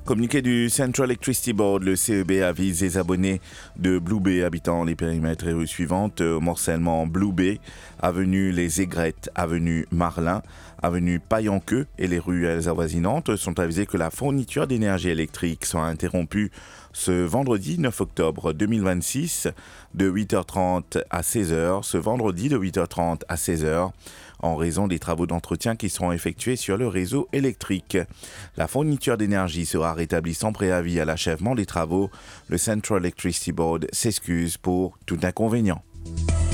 Communiqué du Central Electricity Board, le CEB avise les abonnés de Blue Bay habitant les périmètres et rues suivantes: morcellement Blue Bay, avenue Les Aigrettes, avenue Marlin, avenue Paillanqueux et les rues avoisinantes sont avisés que la fourniture d'énergie électrique sera interrompue ce vendredi 9 octobre 2026 de 8h30 à 16h, ce vendredi de 8h30 à 16h, en raison des travaux d'entretien qui seront effectués sur le réseau électrique. La fourniture d'énergie sera rétablie sans préavis à l'achèvement des travaux. Le Central Electricity Board s'excuse pour tout inconvénient.